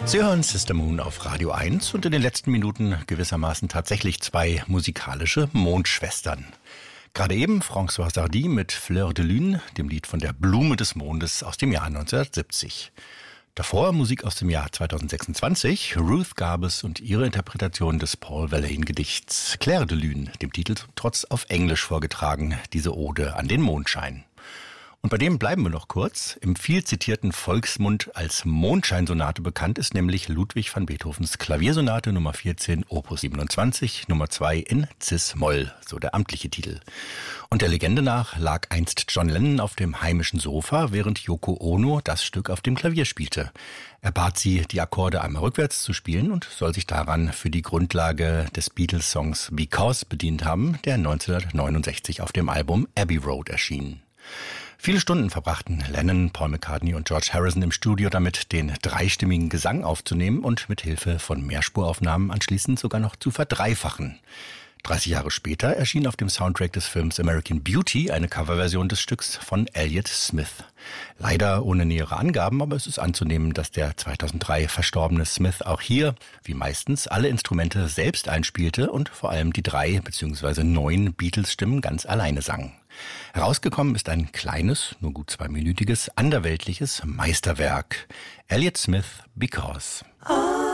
Sie hören Sister Moon auf Radio 1 und in den letzten Minuten gewissermaßen tatsächlich zwei musikalische Mondschwestern. Gerade eben Françoise Hardy mit Fleur de Lune, dem Lied von der Blume des Mondes aus dem Jahr 1970. Davor Musik aus dem Jahr 2026, Ruth Garbus und ihre Interpretation des Paul Verlaine-Gedichts Clair de Lune, dem Titel trotz auf Englisch vorgetragen, diese Ode an den Mondschein. Und bei dem bleiben wir noch kurz. Im viel zitierten Volksmund als Mondscheinsonate bekannt ist nämlich Ludwig van Beethovens Klaviersonate Nummer 14, Opus 27, Nummer 2 in Cis-Moll, so der amtliche Titel. Und der Legende nach lag einst John Lennon auf dem heimischen Sofa, während Yoko Ono das Stück auf dem Klavier spielte. Er bat sie, die Akkorde einmal rückwärts zu spielen und soll sich daran für die Grundlage des Beatles-Songs Because bedient haben, der 1969 auf dem Album Abbey Road erschien. Viele Stunden verbrachten Lennon, Paul McCartney und George Harrison im Studio damit, den dreistimmigen Gesang aufzunehmen und mit Hilfe von Mehrspuraufnahmen anschließend sogar noch zu verdreifachen. 30 Jahre später erschien auf dem Soundtrack des Films American Beauty eine Coverversion des Stücks von Elliott Smith. Leider ohne nähere Angaben, aber es ist anzunehmen, dass der 2003 verstorbene Smith auch hier, wie meistens, alle Instrumente selbst einspielte und vor allem die 3 bzw. 9 Beatles-Stimmen ganz alleine sang. Herausgekommen ist ein kleines, nur gut 2-minütiges, anderweltliches Meisterwerk. Elliott Smith, Because.